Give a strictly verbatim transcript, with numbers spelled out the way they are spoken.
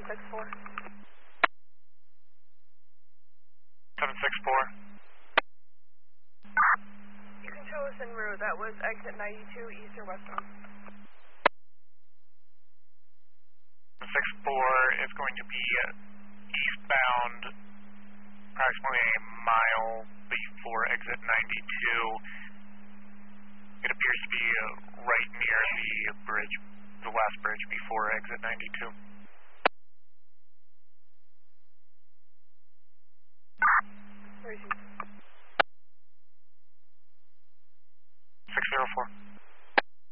seven six four. seven six four. You can show us en route. That was exit ninety-two, east or westbound. seven six four is going to be eastbound approximately a mile before exit ninety-two. It appears to be right near the bridge, the last bridge before exit ninety-two.